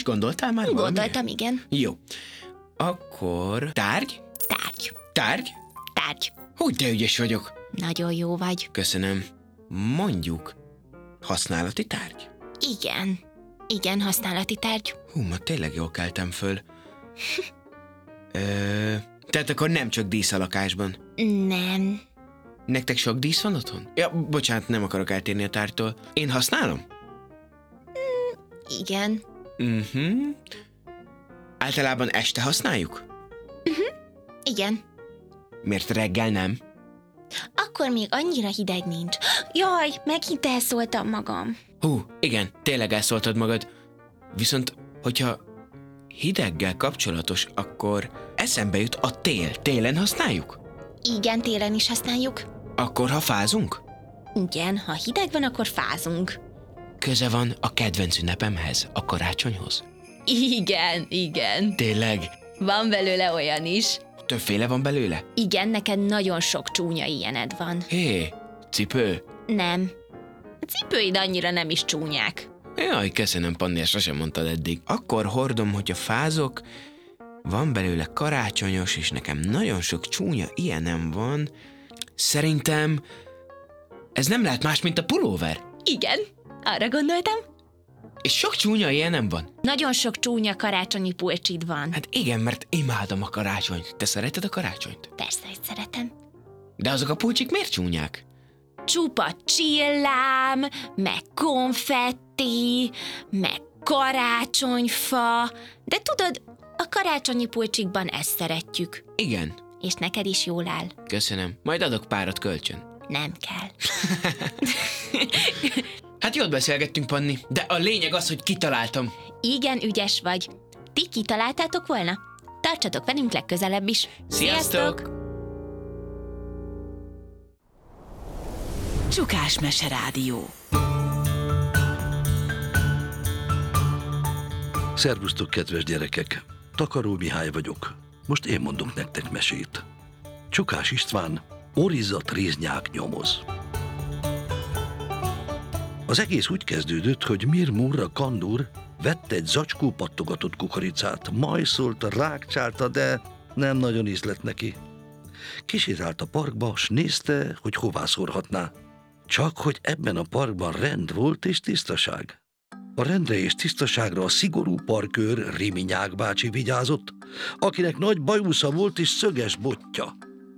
Gondoltál már valamire? Gondoltam, igen. Jó. Akkor tárgy? Tárgy. Tárgy? Tárgy. Hogy de ügyes vagyok. Nagyon jó vagy. Köszönöm. Mondjuk, használati tárgy? Igen. Igen, használati tárgy. Hú, ma tényleg jól keltem föl. Tehát akkor nem csak dísz a lakásban. Nem. Nektek sok dísz van otthon? Ja, bocsánat, nem akarok eltérni a tárgytól. Én használom? Igen. Általában este használjuk? Igen. Miért reggel nem? Akkor még annyira hideg nincs. Jaj, megint elszóltam magam. Hú, igen, tényleg elszóltad magad. Viszont, hogyha hideggel kapcsolatos, akkor eszembe jut a tél. Télen használjuk? Igen, télen is használjuk. Akkor, ha fázunk? Igen, ha hideg van, akkor fázunk. Köze van a kedvenc ünnepemhez, a karácsonyhoz? Igen, igen. Tényleg? Van belőle olyan is. Többféle van belőle? Igen, neked nagyon sok csúnya ilyened van. Hé, cipő? Nem. A cipőid annyira nem is csúnyák. Jaj, köszönöm, Panni, ezt sosem mondtad eddig. Akkor hordom, hogyha fázok, van belőle karácsonyos, és nekem nagyon sok csúnya ilyenem van. Szerintem ez nem lehet más, mint a pulóver. Igen, arra gondoltam. És sok csúnya ilyenem van. Nagyon sok csúnya karácsonyi pulcsid van. Hát igen, mert imádom a karácsonyt. Te szereted a karácsonyt? Persze, hogy szeretem. De azok a pulcsik miért csúnyák? Csupa csillám, meg konfetti, meg karácsonyfa. De tudod, a karácsonyi pulcsikban ezt szeretjük. Igen, És neked is jól áll. köszönöm. Majd adok párat kölcsön. Nem kell. Hát jót beszélgettünk, Panni, de a lényeg az, hogy kitaláltam. Igen, ügyes vagy. Ti kitaláltátok volna? Tartsatok velünk legközelebb is. Sziasztok! Csukás Mese Rádió. Szervusztok, kedves gyerekek! Takaró Mihály vagyok. Most én mondok nektek mesét. Csukás István, Orizat Réznyák nyomoz. Az egész úgy kezdődött, hogy Mirmur a kandúr vett egy zacskó pattogatott kukoricát, majszolta, rákcsálta, de nem nagyon ízlett neki. Kisétált a parkba, s nézte, hogy hová szórhatná. Csak hogy ebben a parkban rend volt és tisztaság. A rendre és tisztaságra a szigorú parkőr Riminyák bácsi vigyázott, akinek nagy bajusza volt és szöges botja.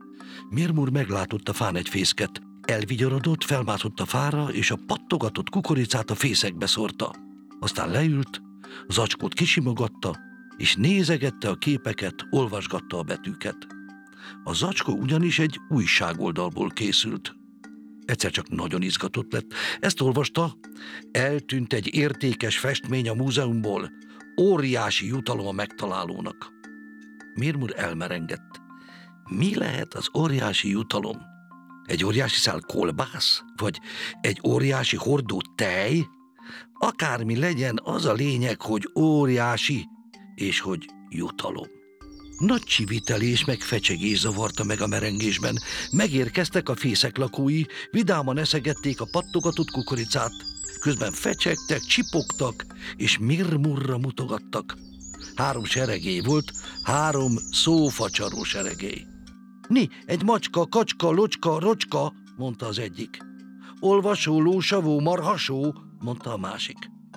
Mirmur meglátott a fán egy fészket, elvigyorodott, felmászott a fára, és a pattogatott kukoricát a fészekbe szórta. Aztán leült, zacskót kisimogatta, és nézegette a képeket, olvasgatta a betűket. A zacskó ugyanis egy újságoldalból készült. Egyszer csak nagyon izgatott lett. Ezt olvasta, eltűnt egy értékes festmény a múzeumból, óriási jutalom a megtalálónak. Mirmur elmerengett. Mi lehet az óriási jutalom? Egy óriási szál kolbász? Vagy egy óriási hordó tej? Akármi legyen, az a lényeg, hogy óriási, és hogy jutalom. Nagy csivitelés meg fecsegés zavarta meg a merengésben. Megérkeztek a fészek lakói, vidáman eszegették a pattogatott kukoricát. Közben fecsegtek, csipogtak, és Mirmurra mutogattak. 3 seregély volt, 3 szófacsaró seregély. Ni, egy macska, kacska, locska, rocska, mondta az egyik. Olvasó, lósavó, marhasó, mondta a másik.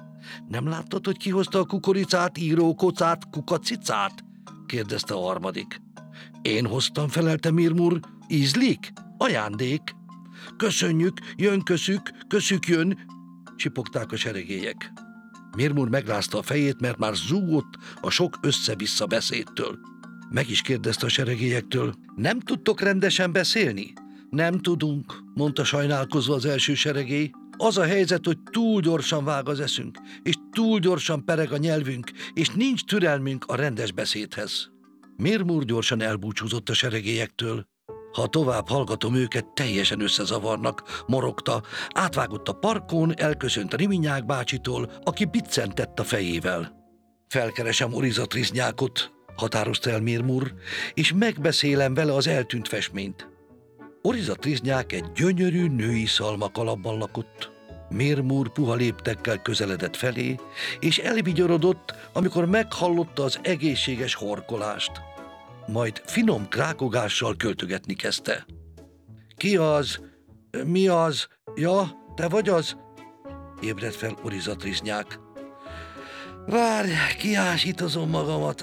Nem láttad, hogy kihozta a kukoricát, író, kocát, kukacicát? kérdezte a harmadik. Én hoztam, felelte Mirmur. Ízlik? Ajándék. Köszönjük, jön köszük, köszük jön, csipogták a seregélyek. Mirmur megrázta a fejét, mert már zúgott a sok össze-vissza beszédtől. Meg is kérdezte a seregélyektől, nem tudtok rendesen beszélni? Nem tudunk, mondta sajnálkozva az első seregély. Az a helyzet, hogy túl gyorsan vág az eszünk, és túl gyorsan pereg a nyelvünk, és nincs türelmünk a rendes beszédhez. Mirmur gyorsan elbúcsúzott a seregélyektől. Ha tovább hallgatom őket, teljesen összezavarnak, morogta, átvágott a parkon, elköszönt Riminyák bácsitól, aki biccentett a fejével. Felkeresem Orizat Réznyákot, határozta el Mirmur, és megbeszélem vele az eltűnt festményt. Orizat Réznyák egy gyönyörű női szalmakalapban lakott. Mirmúr puha léptekkel közeledett felé, és elvigyorodott, amikor meghallotta az egészséges horkolást. Majd finom krákogással költögetni kezdte. Ki az? Mi az? Ja, te vagy az? Ébredt fel Orizatriznyák. Várj, kiásítozom magamat.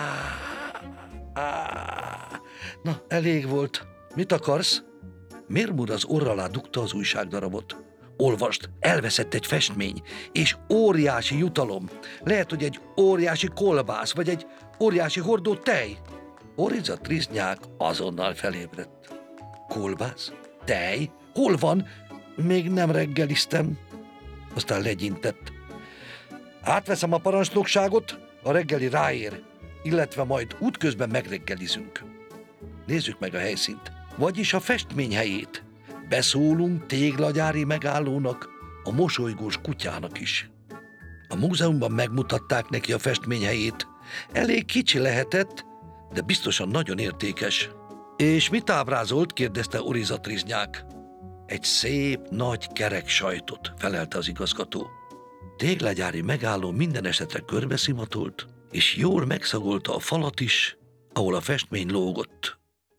Na, elég volt. Mit akarsz? Mirmúr az orra alá dugta az újságdarabot. Olvasd, elveszett egy festmény, és óriási jutalom. Lehet, hogy egy óriási kolbász, vagy egy óriási hordó tej. Orizatriznyák azonnal felébredt. Kolbász? Tej? Hol van? Még nem reggeliztem. Aztán legyintett. Átveszem a parancsnokságot, a reggeli ráér, illetve majd útközben megreggelizünk. Nézzük meg a helyszínt, vagyis a festmény helyét. Beszólunk téglagyári megállónak, a mosolygós kutyának is. A múzeumban megmutatták neki a festmény helyét. Elég kicsi lehetett, de biztosan nagyon értékes. És mit ábrázolt? Kérdezte Orizatriznyák. Egy szép, nagy kerek sajtot, felelte az igazgató. Téglagyári megálló minden esetre körbeszimatolt, és jól megszagolta a falat is, ahol a festmény lógott.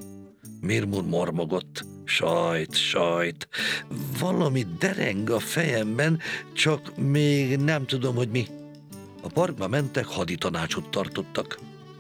Mirmúr mormogott. Sajt. Valami dereng a fejemben, csak még nem tudom, hogy mi. A parkba mentek, haditanácsot tartottak.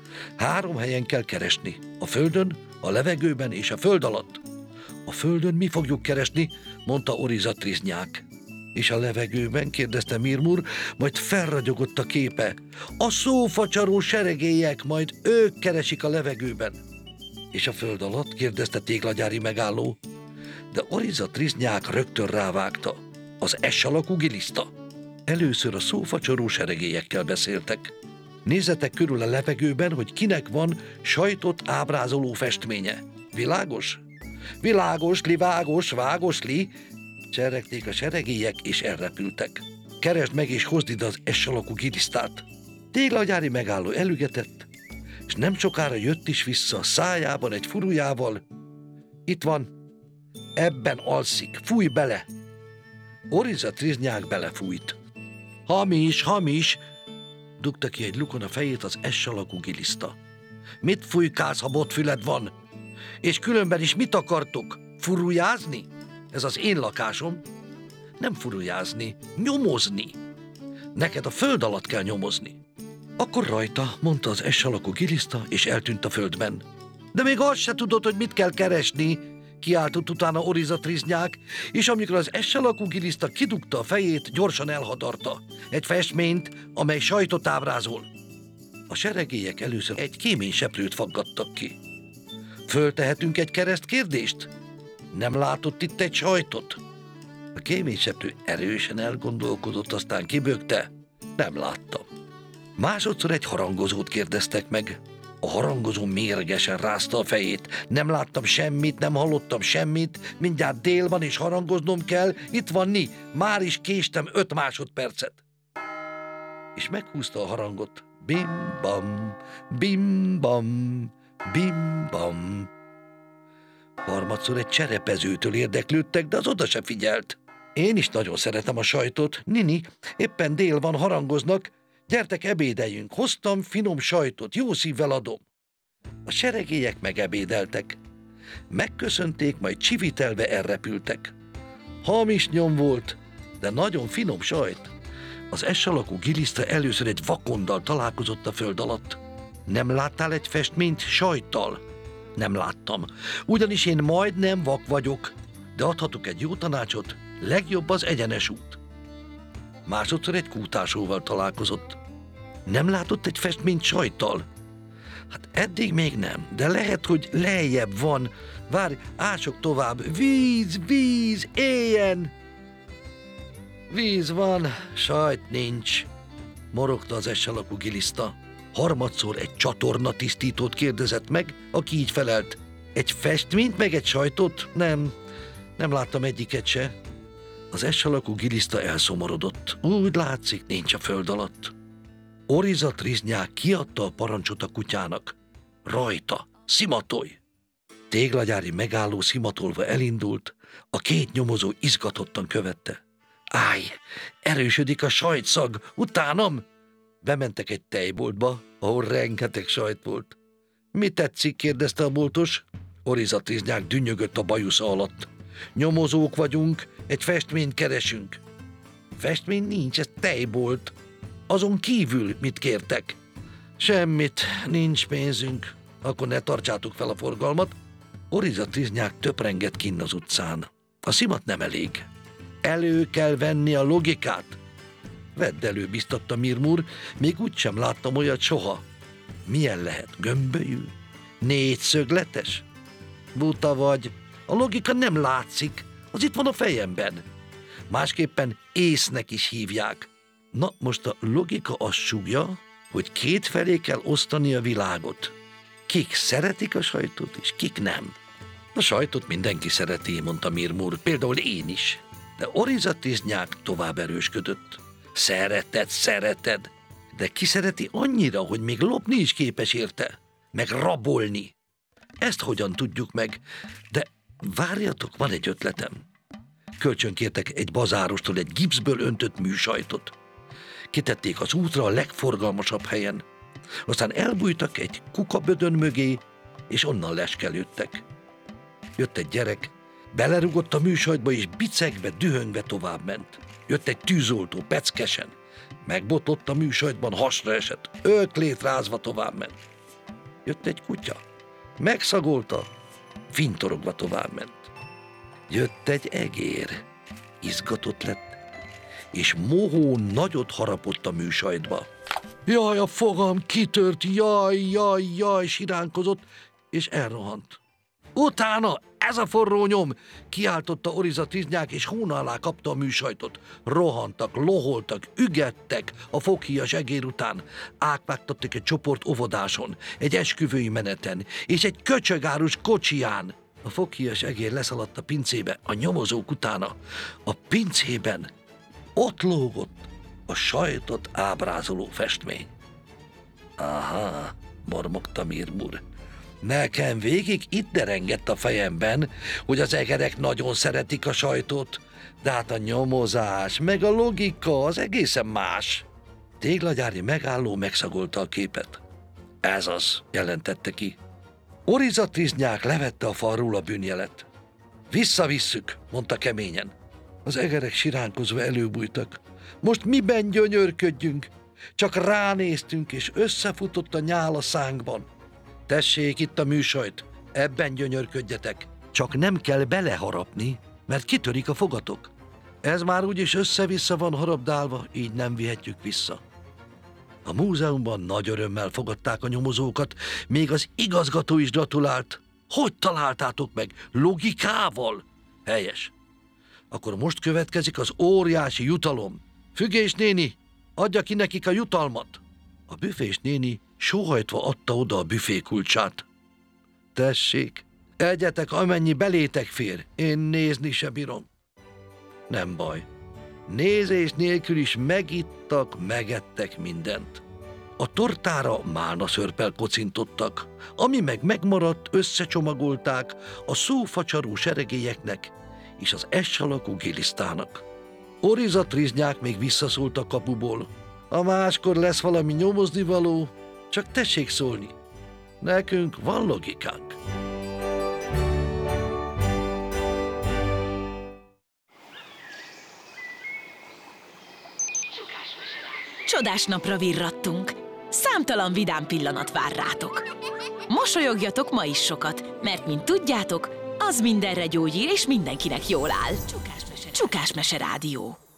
3 helyen kell keresni. A földön, a levegőben és a föld alatt. A földön mi fogjuk keresni, mondta Orizatriznyák. És a levegőben? Kérdezte Mirmúr, majd felragyogott a képe. A szófacsaró seregélyek, majd ők keresik a levegőben. És a föld alatt? Kérdezte téglagyári megálló. De Orizatriznyák rögtön rávágta. Az S alakú giliszta. Először a szófacsaró seregélyekkel beszéltek. Nézzetek körül a levegőben, hogy kinek van sajtot ábrázoló festménye. Világos? Világosli, vágosli, cseregték a seregélyek, és elrepültek. Keresd meg és hozd ide az S alakú gilisztát. Téglagyári megálló elügetett, és nem sokára jött is vissza, szájában egy furujával. Itt van, ebben alszik, fújj bele! Orizatriznyák belefújt. Hamis, dugta ki egy lukon a fejét az S alakú giliszta. Mit fújkálsz, ha botfüled van? És különben is mit akartok? Furujázni? Ez az én lakásom. Nem furujázni, nyomozni. Neked a föld alatt kell nyomozni. Akkor rajta, mondta az S alakú giliszta, és eltűnt a földben. De még azt se tudod, hogy mit kell keresni, kiáltott utána Orizatriznyák, és amikor az S alakú giliszta kidugta a fejét, gyorsan elhadarta. Egy festményt, amely sajtot ábrázol. A seregélyek először egy kéményseprőt faggattak ki. Föltehetünk egy keresztkérdést? Nem látott itt egy sajtot? A kéményseprő erősen elgondolkodott, aztán kibökte. Nem láttam. Másodszor egy harangozót kérdeztek meg. A harangozó mérgesen rázta a fejét. Nem láttam semmit, nem hallottam semmit, mindjárt dél van és harangoznom kell, itt van Ni, már is késtem 5 másodpercet. És meghúzta a harangot. Bim-bam, bim-bam, bim-bam. Harmadszor egy cserepezőtől érdeklődtek, de az oda se figyelt. Én is nagyon szeretem a sajtot. Nini, éppen dél van, harangoznak. Gyertek, ebédeljünk. Hoztam finom sajtot, jó szívvel adom. A seregélyek megebédeltek. Megköszönték, majd csivitelve elrepültek. Hamis nyom volt, de nagyon finom sajt. Az S alakú giliszta először egy vakonddal találkozott a föld alatt. Nem láttál egy festményt sajttal? Nem láttam, ugyanis én majdnem vak vagyok, de adhatok egy jó tanácsot, legjobb az egyenes út. Másodszor egy kútásóval találkozott. Nem látott egy festményt sajttal? Hát eddig még nem, de lehet, hogy lejjebb van. Várj, ások tovább. Víz, éljen! Víz van, sajt nincs, morogta az S alakú giliszta. Harmadszor egy csatorna tisztítót kérdezett meg, aki így felelt. Egy festményt meg egy sajtot? Nem láttam egyiket se. Az S alakú giliszta elszomorodott. Úgy látszik, nincs a föld alatt. Orizatriznyák kiadta a parancsot a kutyának. Rajta, szimatolj! Téglagyári megálló szimatolva elindult, a 2 nyomozó izgatottan követte. Áj, erősödik a sajtszag. Utánam? Bementek egy tejboltba, ahol rengeteg sajt volt. Mi tetszik? Kérdezte a boltos. Orizatriznyák dünnyögött a bajusza alatt. Nyomozók vagyunk, egy festményt keresünk. Festmény nincs, ez tejbolt. Azon kívül mit kértek? Semmit, nincs pénzünk. Akkor ne tartsátok fel a forgalmat. Orizatriznyák töprengett kinn az utcán. A szimat nem elég. Elő kell venni a logikát. Vedd elő, biztatta Mirmur, még úgysem láttam olyat soha. Milyen lehet? Gömbölyű? Négyszögletes? Buta vagy. A logika nem látszik, az itt van a fejemben. Másképpen észnek is hívják. Na, most a logika azt sugja, hogy kétfelé kell osztani a világot. Kik szeretik a sajtot, és kik nem. A sajtot mindenki szereti, mondta Mirmur, például én is. De Orizatriznyák tovább erősködött. Szereted, de ki szereti annyira, hogy még lopni is képes érte, meg rabolni. Ezt hogyan tudjuk meg? De várjatok, van egy ötletem. Kölcsönkértek egy bazárostól egy gipszből öntött műsajtot. Kitették az útra a legforgalmasabb helyen. Aztán elbújtak egy kukabödön mögé, és onnan leskelődtek. Jött egy gyerek, belerugott a műsajtba, és bicegve, dühöngve továbbment. Jött egy tűzoltó, peckesen. Megbotlott a műsajtban, hasra esett, öklét rázva továbbment. Jött egy kutya, megszagolta, fintorogva továbbment. Jött egy egér, izgatott lett, és mohón nagyot harapott a műsajtba. Jaj, a fogam kitört, jaj, siránkozott, és elrohant. Utána, ez a forró nyom! Kiáltotta Orizatriznyák, és hóna alá kapta a műsajtot. Rohantak, loholtak, ügettek a foghíjas egér után. Átvágtattak egy csoport óvodáson, egy esküvői meneten, és egy köcsögárus kocsiján. A foghíjas egér leszaladt a pincébe, a nyomozók utána. A pincében ott lógott a sajtot ábrázoló festmény. Aha, mormogta Mirmur. Nekem végig itt derengett a fejemben, hogy az egerek nagyon szeretik a sajtot, de hát a nyomozás, meg a logika az egészen más. Téglagyári megálló megszagolta a képet. Ez az, jelentette ki. Orizatriznyák levette a falról a bűnjelet. Visszavisszük, mondta keményen. Az egerek siránkozva előbújtak. Most miben gyönyörködjünk? Csak ránéztünk, és összefutott a nyál a szánkban. Tessék, itt a műsajt, ebben gyönyörködjetek. Csak nem kell beleharapni, mert kitörik a fogatok. Ez már úgyis össze-vissza van harabdálva, így nem vihetjük vissza. A múzeumban nagy örömmel fogadták a nyomozókat, még az igazgató is gratulált. Hogy találtátok meg? Logikával? Helyes. Akkor most következik az óriási jutalom. Fügés néni, adja ki nekik a jutalmat. A büfés néni sóhajtva adta oda a büfé kulcsát. Tessék, egyetek, amennyi belétek fér, én nézni se bírom. Nem baj. Nézés nélkül is megittak, megettek mindent. A tortára málnaszörppel kocintottak, ami meg megmaradt, összecsomagolták a szófacsarú seregélyeknek és az S-alakú gilisztának. Orizatriznyák még visszaszólt a kapuból. Ha máskor lesz valami nyomoznivaló, csak tessék szólni. Nekünk van logikánk. Csodás napra virrattunk. Számtalan vidám pillanat vár rátok. Mosolyogjatok ma is sokat, mert mint tudjátok, az mindenre gyógyír és mindenkinek jól áll. Csukás Mese Rádió.